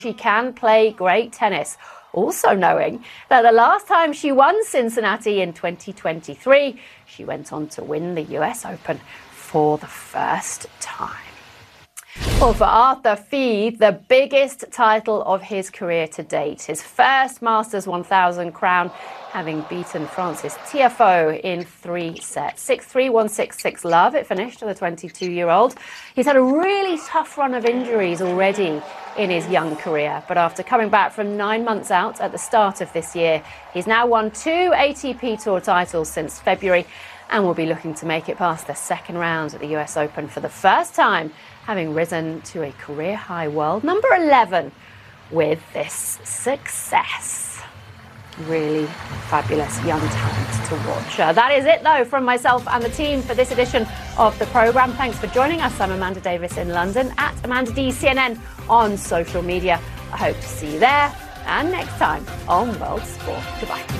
she can play great tennis. Also knowing that the last time she won Cincinnati in 2023, she went on to win the US Open for the first time. Well, for Arthur Fils, the biggest title of his career to date, his first Masters 1000 crown, having beaten Frances Tiafoe in 3 sets. 6-3, 1-6, 6-love. It finished for the 22-year-old. He's had a really tough run of injuries already in his young career, but after coming back from 9 months out at the start of this year, he's now won 2 ATP Tour titles since February and will be looking to make it past the second round at the US Open for the first time, having risen to a career-high world number 11 with this success. Really fabulous young talent to watch. That is it, though, from myself and the team for this edition of the programme. Thanks for joining us. I'm Amanda Davis in London, at Amanda D CNN on social media. I hope to see you there and next time on World Sport. Goodbye.